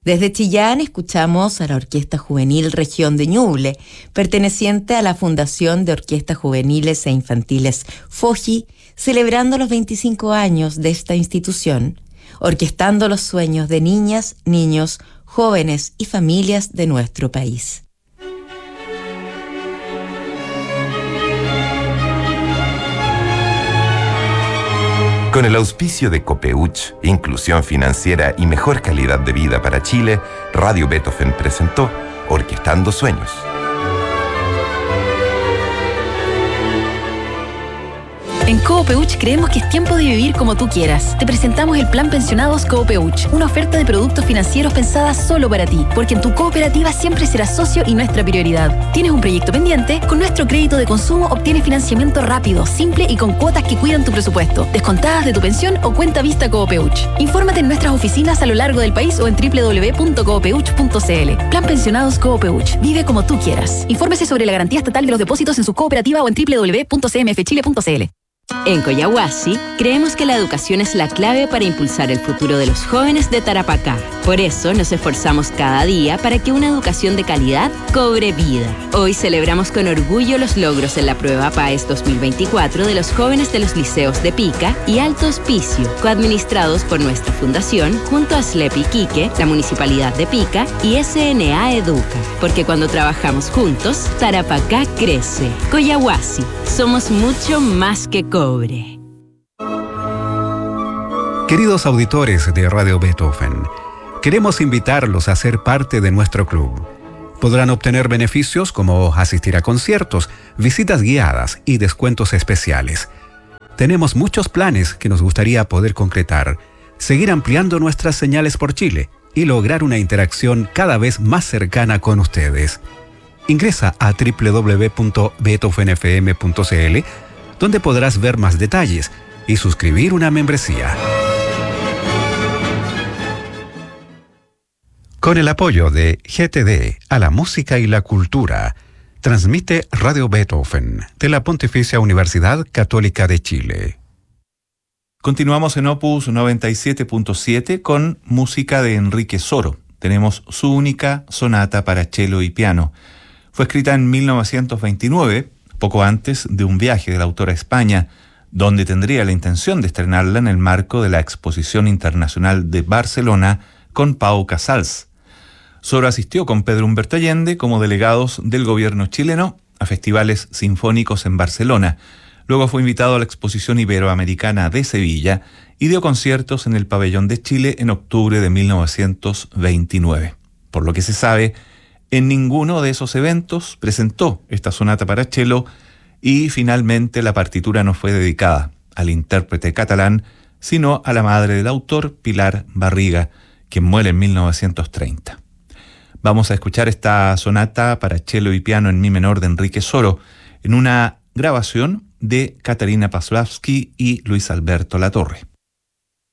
Desde Chillán escuchamos a la Orquesta Juvenil Región de Ñuble, perteneciente a la Fundación de Orquestas Juveniles e Infantiles FOJI, celebrando los 25 años de esta institución, orquestando los sueños de niñas, niños, jóvenes y familias de nuestro país. Con el auspicio de Copeuch, Inclusión Financiera y Mejor Calidad de Vida para Chile, Radio Beethoven presentó Orquestando Sueños. En Copeuch creemos que es tiempo de vivir como tú quieras. Te presentamos el Plan Pensionados Copeuch, una oferta de productos financieros pensada solo para ti, porque en tu cooperativa siempre serás socio y nuestra prioridad. ¿Tienes un proyecto pendiente? Con nuestro crédito de consumo obtienes financiamiento rápido, simple y con cuotas que cuidan tu presupuesto, descontadas de tu pensión o cuenta vista Copeuch. Infórmate en nuestras oficinas a lo largo del país o en www.copeuch.cl. Plan Pensionados Copeuch. Vive como tú quieras. Infórmese sobre la garantía estatal de los depósitos en su cooperativa o en www.cmfchile.cl. En Coyahuasi, creemos que la educación es la clave para impulsar el futuro de los jóvenes de Tarapacá. Por eso nos esforzamos cada día para que una educación de calidad cobre vida. Hoy celebramos con orgullo los logros en la prueba PAES 2024 de los jóvenes de los liceos de Pica y Alto Hospicio, coadministrados por nuestra fundación junto a SLEP Iquique, la Municipalidad de Pica y SNA Educa. Porque cuando trabajamos juntos, Tarapacá crece. Coyahuasi, somos mucho más que cobre. Queridos auditores de Radio Beethoven, queremos invitarlos a ser parte de nuestro club. Podrán obtener beneficios como asistir a conciertos, visitas guiadas y descuentos especiales. Tenemos muchos planes que nos gustaría poder concretar, seguir ampliando nuestras señales por Chile y lograr una interacción cada vez más cercana con ustedes. Ingresa a www.beethovenfm.cl, donde podrás ver más detalles y suscribir una membresía. Con el apoyo de GTD a la música y la cultura, transmite Radio Beethoven de la Pontificia Universidad Católica de Chile. Continuamos en Opus 97.7 con música de Enrique Soro. Tenemos su única sonata para cello y piano. Fue escrita en 1929, poco antes de un viaje del autor a España, donde tendría la intención de estrenarla en el marco de la Exposición Internacional de Barcelona con Pau Casals. Soro asistió con Pedro Humberto Allende como delegados del gobierno chileno a festivales sinfónicos en Barcelona. Luego fue invitado a la Exposición Iberoamericana de Sevilla y dio conciertos en el Pabellón de Chile en octubre de 1929. Por lo que se sabe, en ninguno de esos eventos presentó esta sonata para cello y finalmente la partitura no fue dedicada al intérprete catalán, sino a la madre del autor, Pilar Barriga, quien muere en 1930. Vamos a escuchar esta sonata para cello y piano en mi menor de Enrique Soro en una grabación de Caterina Paslavsky y Luis Alberto Latorre.